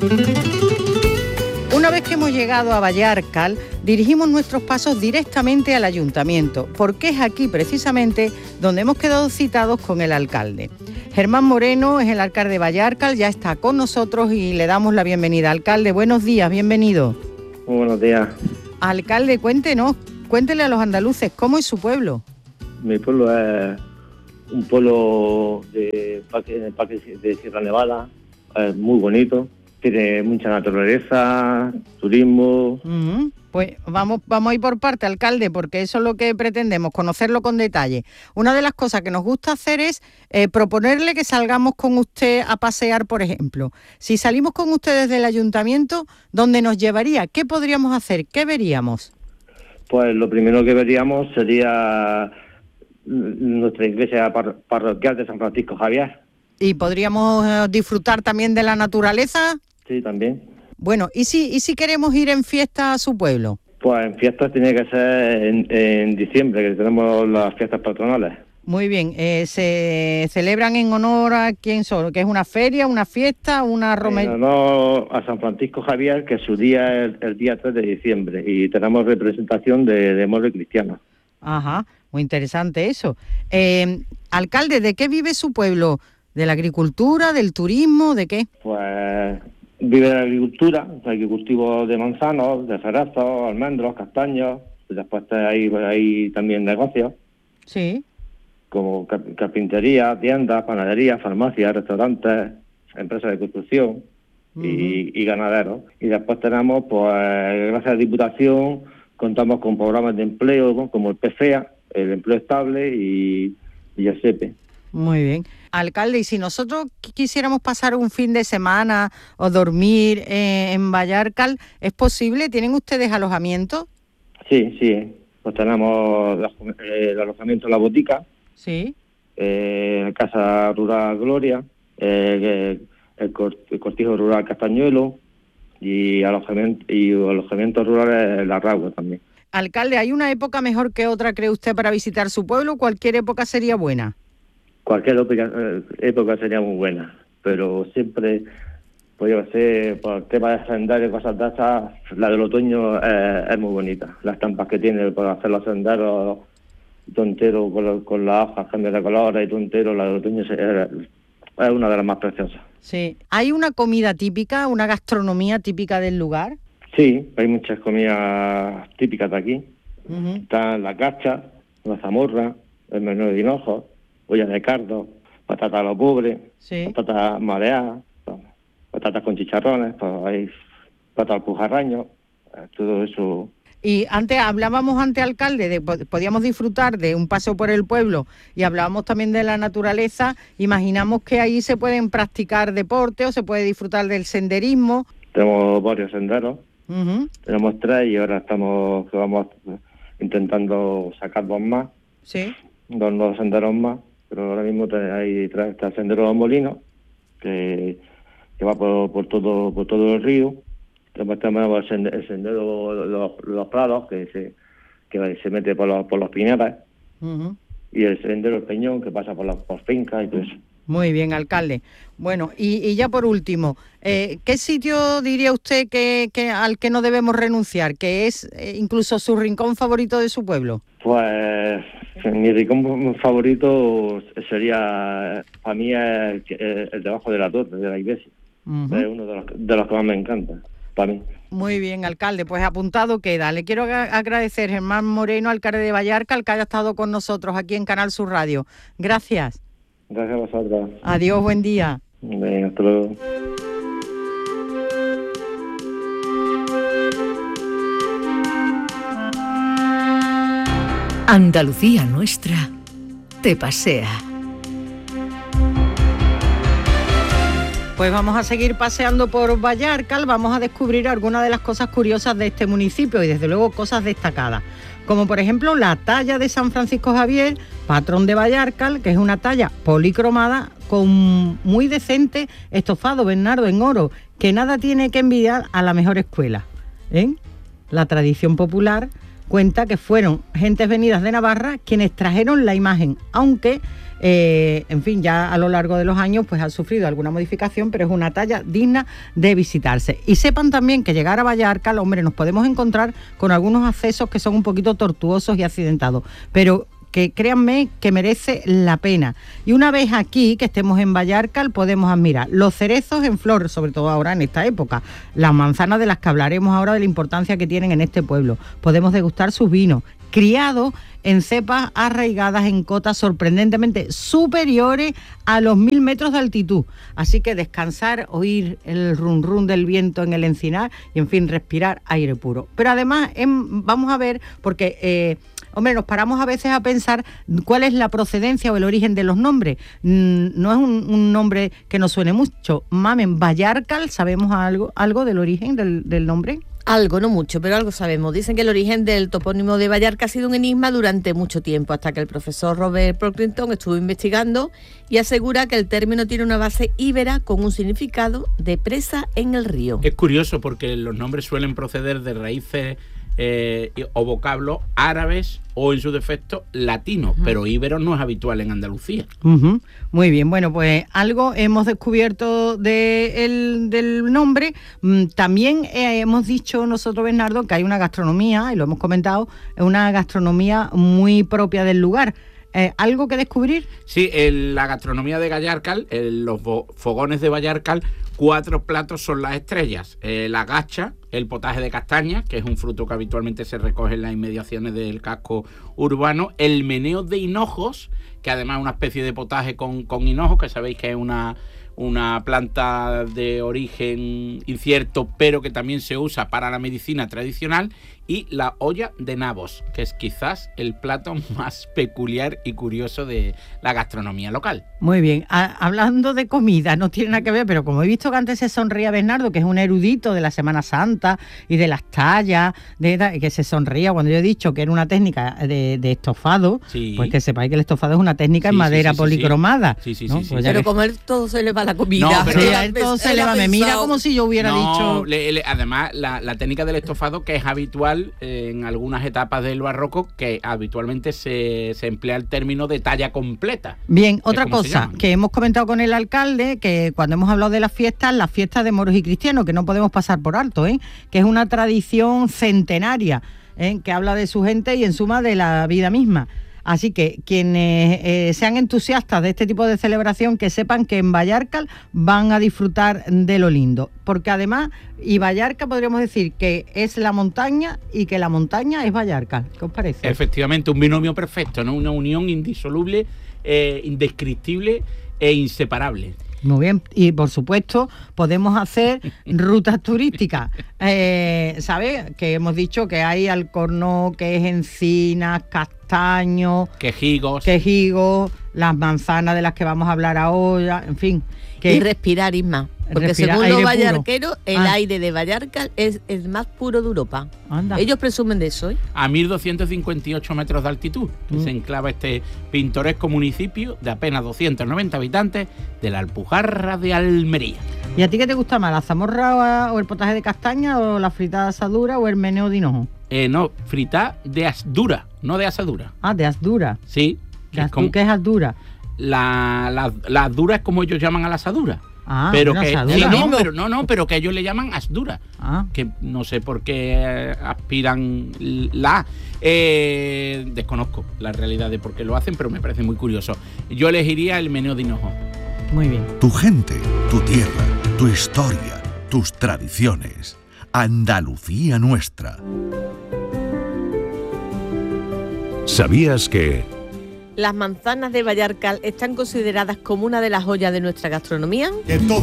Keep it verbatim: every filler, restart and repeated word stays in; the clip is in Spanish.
Una vez que hemos llegado a Vallarcal, dirigimos nuestros pasos directamente al ayuntamiento, porque es aquí precisamente donde hemos quedado citados con el alcalde. Germán Moreno es el alcalde de Vallarcal, ya está con nosotros y le damos la bienvenida. Alcalde, buenos días, bienvenido. Muy buenos días. Alcalde, cuéntenos, cuéntele a los andaluces, ¿cómo es su pueblo? Mi pueblo es un pueblo de parque, en el parque de Sierra Nevada, es muy bonito, tiene mucha naturaleza, turismo. Uh-huh. Pues vamos, vamos a ir por parte, alcalde, porque eso es lo que pretendemos, conocerlo con detalle. Una de las cosas que nos gusta hacer es eh, proponerle que salgamos con usted a pasear, por ejemplo. Si salimos con usted desde el ayuntamiento, ¿dónde nos llevaría? ¿Qué podríamos hacer? ¿Qué veríamos? Pues lo primero que veríamos sería nuestra iglesia par- parroquial de San Francisco Javier. ¿Y podríamos eh, disfrutar también de la naturaleza? Sí, también. Bueno, ¿y si, y si queremos ir en fiesta a su pueblo? Pues en fiestas tiene que ser en, en diciembre, que tenemos las fiestas patronales. Muy bien, eh, ¿se celebran en honor a quién son? ¿Que es una feria, una fiesta, una romería? En honor a San Francisco Javier, que su día es el, el día tres de diciembre, y tenemos representación de, de mole cristiano. Ajá, muy interesante eso. Eh, alcalde, ¿de qué vive su pueblo? ¿De la agricultura, del turismo, de qué? Pues vive de la agricultura, hay cultivos de manzanos, de cerezos, almendros, castaños, y después hay, hay también negocios. Sí. Como carpintería, tiendas, panaderías, farmacias, restaurantes, empresas de construcción uh-huh. y, y ganaderos. Y después tenemos, pues, gracias a la Diputación, contamos con programas de empleo como el P F E A, el empleo estable y, y el S E P E. Muy bien. Alcalde, y si nosotros quisiéramos pasar un fin de semana o dormir eh, en Vallarcal, ¿es posible? ¿Tienen ustedes alojamiento? Sí, sí. Pues tenemos eh, el alojamiento en la botica. Sí. Eh, Casa Rural Gloria, eh, el, el Cortijo Rural Castañuelo y alojamiento, y alojamiento rural en La Ragua también. Alcalde, ¿hay una época mejor que otra, cree usted, para visitar su pueblo? ¿Cualquier época sería buena? Cualquier época, época sería muy buena, pero siempre podría ser, por el tema de senderos y cosas de esas, la del otoño es, es muy bonita. Las estampas que tiene para hacer los senderos, todo entero, con, con las hojas, cambios de colores y todo entero, la del otoño es, es una de las más preciosas. Sí. ¿Hay una comida típica, una gastronomía típica del lugar? Sí, hay muchas comidas típicas de aquí. Uh-huh. Están la cacha, la zamorra, el menú de hinojo, ollas de cardo, patatas a lo pobre, sí. patatas mareadas, patatas con chicharrones, pues hay patatas al pujarraño, todo eso. Y antes hablábamos ante alcalde de podíamos disfrutar de un paseo por el pueblo y hablábamos también de la naturaleza. Imaginamos que ahí se pueden practicar deporte o se puede disfrutar del senderismo. Tenemos varios senderos, uh-huh. tenemos tres y ahora estamos vamos intentando sacar dos más, sí. dos nuevos senderos más, pero ahora mismo hay tres, está el sendero de los Molinos, que, que va por, por todo por todo el río. Después tenemos el sendero de los, los prados, que se que se mete por los, por los pinetas, uh-huh. y el sendero del Peñón, que pasa por las por fincas y todo eso. Muy bien, alcalde. Bueno, y, y ya por último, eh, ¿qué sitio diría usted que, que al que no debemos renunciar, que es eh, incluso su rincón favorito de su pueblo? Pues mi rincón favorito sería, para mí, el, el, el debajo de la torre, de la iglesia. Uh-huh. Es uno de los, de los que más me encanta. Para mí. Muy bien, alcalde, pues apuntado queda. Le quiero agradecer, Germán Moreno, alcalde de Vallarcal, que haya estado con nosotros aquí en Canal Sur Radio. Gracias. Gracias a vosotros. Adiós, buen día. Venga, hasta luego. Andalucía nuestra te pasea. Pues vamos a seguir paseando por Vallarcal, vamos a descubrir algunas de las cosas curiosas de este municipio y desde luego cosas destacadas, como por ejemplo la talla de San Francisco Javier, patrón de Vallarcal, que es una talla policromada con muy decente estofado, Bernardo, en oro, que nada tiene que envidiar a la mejor escuela, ¿eh? La tradición popular cuenta que fueron gentes venidas de Navarra quienes trajeron la imagen, aunque, eh, en fin, ya a lo largo de los años pues ha sufrido alguna modificación, pero es una talla digna de visitarse. Y sepan también que llegar a Vallarcal, hombre, nos podemos encontrar con algunos accesos que son un poquito tortuosos y accidentados, pero que créanme que merece la pena. Y una vez aquí, que estemos en Vallarcal, podemos admirar los cerezos en flor, sobre todo ahora en esta época, las manzanas de las que hablaremos ahora de la importancia que tienen en este pueblo. Podemos degustar sus vinos, criados en cepas arraigadas en cotas sorprendentemente superiores a los mil metros de altitud. Así que descansar, oír el rum rum del viento en el encinar y, en fin, respirar aire puro. Pero además, en, vamos a ver, porque... Eh, Hombre, nos paramos a veces a pensar cuál es la procedencia o el origen de los nombres. No es un, un nombre que nos suene mucho. Mamen, Vallarcal, ¿sabemos algo, algo del origen del, del nombre? Algo, no mucho, pero algo sabemos. Dicen que el origen del topónimo de Vallarca ha sido un enigma durante mucho tiempo, hasta que el profesor Robert Pocklington estuvo investigando y asegura que el término tiene una base íbera con un significado de presa en el río. Es curioso porque los nombres suelen proceder de raíces eh, o vocablos árabes o, en su defecto, latinos, uh-huh. pero íberos no es habitual en Andalucía. Uh-huh. Muy bien, bueno, pues algo hemos descubierto de el, del nombre. También eh, hemos dicho nosotros, Bernardo, que hay una gastronomía, y lo hemos comentado, una gastronomía muy propia del lugar. Eh, ¿Algo que descubrir? Sí, en la gastronomía de Vallarcal, en los fogones de Vallarcal, cuatro platos son las estrellas. Eh, la gacha, el potaje de castaña, que es un fruto que habitualmente se recoge en las inmediaciones del casco urbano, el meneo de hinojos, que además es una especie de potaje con, con hinojos, que sabéis que es una, una planta de origen incierto, pero que también se usa para la medicina tradicional, y la olla de nabos, que es quizás el plato más peculiar y curioso de la gastronomía local. Muy bien, a, hablando de comida, no tiene nada que ver, pero como he visto que antes se sonría Bernardo, que es un erudito de la Semana Santa y de las tallas, de, que se sonría cuando yo he dicho que era una técnica de, de estofado, sí. Pues que sepáis que el estofado es una técnica sí, en madera sí, sí, policromada. Sí, sí, ¿no? sí, sí, pues sí. Pero que... como él todo se le va la comida. No, pero sí, a él todo se le va, me mira como si yo hubiera no, dicho... Le, le, además, la, la técnica del estofado, que es habitual en algunas etapas del barroco, que habitualmente se, se emplea el término de talla completa. Bien, otra cosa que hemos comentado con el alcalde, que cuando hemos hablado de las fiestas, las fiestas de moros y cristianos, que no podemos pasar por alto, ¿eh? Que es una tradición centenaria, ¿eh? Que habla de su gente y en suma de la vida misma. Así que quienes eh, sean entusiastas de este tipo de celebración, que sepan que en Vallarcal van a disfrutar de lo lindo. Porque además, y Vallarca podríamos decir que es la montaña y que la montaña es Vallarcal. ¿Qué os parece? Efectivamente, un binomio perfecto, ¿no? Una unión indisoluble, eh, indescriptible e inseparable. Muy bien, y por supuesto podemos hacer rutas turísticas, eh, ¿sabes? Que hemos dicho que hay Alcornó, que es encinas, castaños, quejigos, quejigos, las manzanas de las que vamos a hablar ahora, en fin. Que y respirar, Isma, porque respirar, según los vallarqueros, el ah. aire de Vallarcal es el más puro de Europa. Anda. Ellos presumen de eso, ¿eh? A mil doscientos cincuenta y ocho metros de altitud mm. se enclava este pintoresco municipio de apenas doscientos noventa habitantes de la Alpujarra de Almería. ¿Y a ti qué te gusta más, la zamorra o el potaje de castaña o la fritada de asadura o el meneo de hinojo? Eh, no, fritada de asdura, no de asadura. Ah, de asdura. Sí. ¿Qué es, como... ¿qué es asdura? La, la, la asdura es como ellos llaman a la asadura. Ah, pero una que asadura. Sí, no, pero no, no, pero que ellos le llaman asdura. Ah. Que no sé por qué aspiran la eh, desconozco la realidad de por qué lo hacen, pero me parece muy curioso. Yo elegiría el meneo de hinojo. Muy bien. Tu gente, tu tierra, tu historia, tus tradiciones. Andalucía nuestra. ¿Sabías que las manzanas de Vallarcal están consideradas como una de las joyas de nuestra gastronomía? Que todo